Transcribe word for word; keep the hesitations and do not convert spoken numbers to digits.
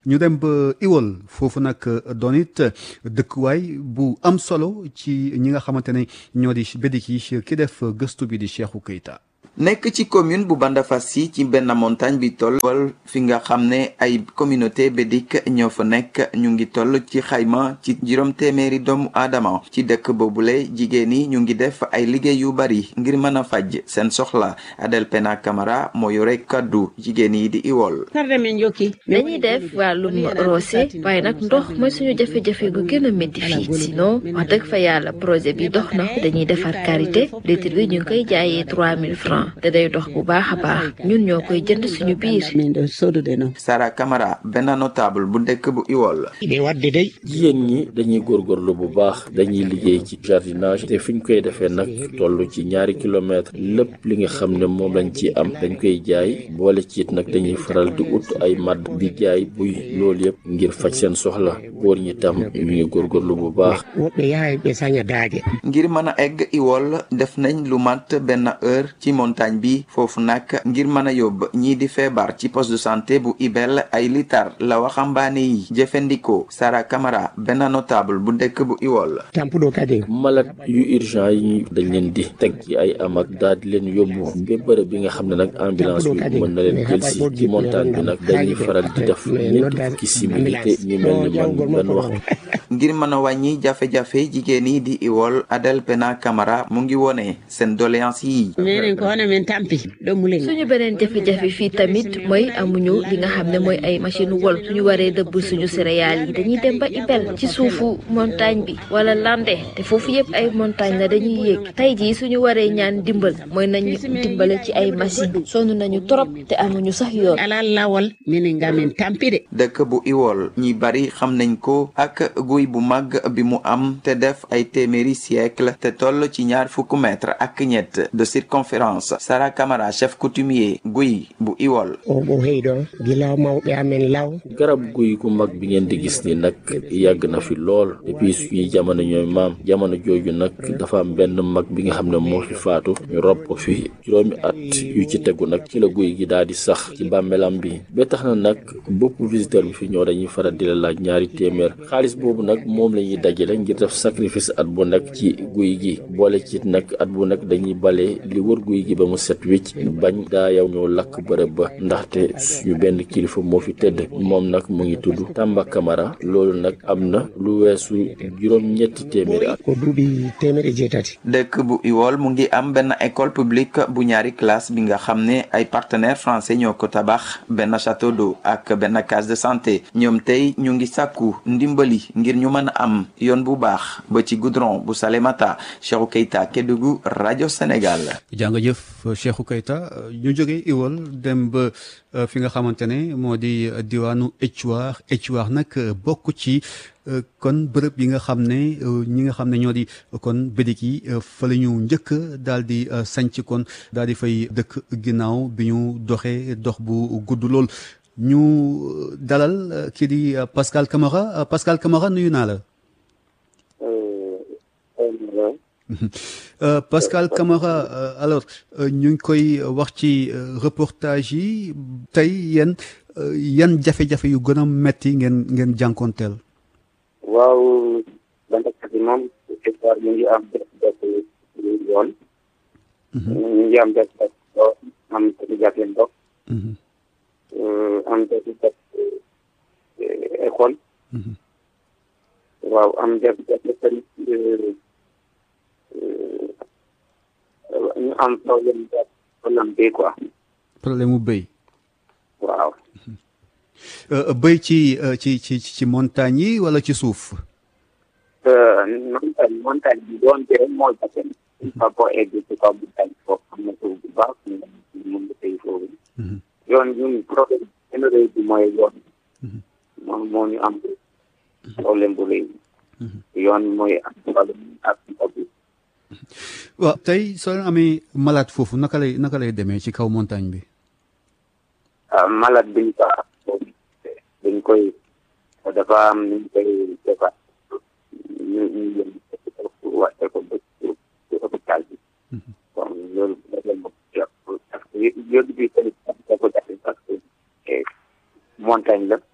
ñu dem ba Iwol foofu nag doon it dëkkuwaay bu am solo ci ñi nga xamante ne ñoo di bédik yi ki def gëstu bi di Cheikhou Keita. nekk ci commune bu Bandafassi ci benn montagne bi toll fi nga xam ne ay communauté bédik ñoo fa nekk ñu ngi toll ci xayma ci juróom téeméeri doomu aadama ci dëkk boobule jigéen yi ñu ngi def ay liggéey yu bari ngir mën a faj seen soxla. Adel Pena Camara moo yore kaddu jigéen yi di Iwol. dañuy def wàllum roose waaye nag ndox mooy suñu jafe-jafe gu gën a métti fii sinon wax dëgg fa yàlla projet bi dox na dañuy defar karité litre bi ñu ngi koy jaayee trois mille francs te day dox bu baax a baax ñun ñoo koy jënd suñu biir. Sara Camara benn notable bu dëkk bu Iwol. jigéen ñi dañuy góorgóorlu bu baax dañuy liggéey ci jardinage te fi ñu koy defee nag toll ci ñaari kilomètre lépp li nga xam ne moom lañ ci am dañ koy jaay boole ci it nag dañuy faral di ut ay madd di jaay buy loolu yëpp ngir faj seen soxla góor ñi tam ñu ngi góorgóorlu bu baax. ngir mën a egg Iwol def nañ lu mat benn heure ci montagne bi foofu nag ngir mën a yóbbu ñii di feebar ci poste de santé bu Ibel ay litar la waxambaane yi jëfandikoo. Sara Camara benn notable bu dëkk bu Iwol. malade yu urgent yi dañ leen di teg ci ay amak daal di leen yóbbu ba bërëb bi nga xam ne nag ambulance bi mën na leen jël si ci montagne bi nag dañuy faral di def ñeent fukki simili te ñu mel ni man benn waxtu. ngir mën a wàññi jafe-jafe jigéen yi di Iwol Adel Pena Camara mu ngi wone seen doléance yi. suñu beneen jafe-jafe fii tamit mooy amuñu li nga xam ne mooy ay machine wol suñu waree dëbb suñu céréales yi dañuy dem ba Ibel ci suufu montagne bi wala lande te foofu yëpp ay montagne la dañuy yéeg tey jii suñu waree ñaan dimbal mooy nañu dimbale ci ay machine sonn nañu trop te amuñu sax yoon. dëkk bu Iwol ñi bari xam nañ ko ak guy bu mag bi mu am te def ay téeméeri siècle te toll ci ñaar fukki mètre ak ñett de circonférence. Sara Camara chef coutumier guy bu Iwol. garab guy gu mag bi ngeen di gis ni nag yàgg na fi lool depuis suñuy jamono ñooy maam jamono jooju nag dafa am benn mag bi nga xam ne moo fi faatu ñu rob ko fi juróomi at yu ci tegu nag ci la guy gi daal di sax ci bàmmeelam bi ba tax na nag bopp visiteur bi fi ñëw dañuy faral di la laaj ñaari téeméer xaalis boobu nag moom la ñuy dajale ngir def sacrifice at bu nekk ci guy gi boole ci nag at bu nekk dañuy bale li wër guy gi ba mu set wicc bañ daa yow ñoo lakk bërëb ba ndaxte suñu benn kilifa moo fi tëdd moom nag mu ngi tudd Tamba Camara loolu nag am na lu weesu juróom ñetti téeméeri at. dëkk bu Iwol mu ngi am benn école publique bu ñaari classe bi nga xam ne ay partenaires français ñoo ko tabax benn château d'eau ak benn case de santé ñoom tey ñu ngi sàkku ndimbali ngir ñu mën a am yoon bu baax ba ci goudron bu Salémata. Cheikhou Keita Kédougou rajo Sénégal. jàngajëf Cheikhou Keita ñu jógee Iwol dem ba fi nga xamante ne moo di diwaanu Éthiouar Éthiouar nag bokk ci kon bërëb yi nga xam ne ñi nga xam ne ñoo di kon bédik yi fa la ñu njëkk daal di sanc kon daal di fay dëkk ginnaaw bi ñu doxee dox bu gudd lool ñu dalal kii di Pascal Camara Pascal Camara nuyu naa la. Euh, Pascal Camara euh, alors ñu ngi koy wax ci reportage yi tey yéen yan jafe-jafe yu gën a metti ngeen ngeen jànkoonteel. waaw bandakat yi moom histoire ñu ngi am jafe-jafe yoon. ñu ngi am jafe-jafe ndox am jafe-jafe ndox. am jafe-jafe école. waaw am jafe-jafe tamit ñu am problème problème béy quoi. problème mu béy. waaw. béy ci ci ci ci montagne yi wala ci suuf. montagne montagne bi doon béy moo jafe. il faut boo egg ci kaw montagne foofu am na suuf bu baax ñu mun a béy foofu. yoon ñun problème benn rëy bi mooy yoon. moom moo ñu am problème bu rëy. yoon mooy am problème ak ndox bi. waaw tey soo leen amee malade foofu naka lay naka lay demee ci kaw montagne bi. ah malade bi ñu ko am dañ koy dafa am ni ñu koy defar ñu ñu yëm wàcce ko ba ci hôpital bi. bon loolu dafa moom parce que yooyu bi tamit dafa ko jafe parce que montagne la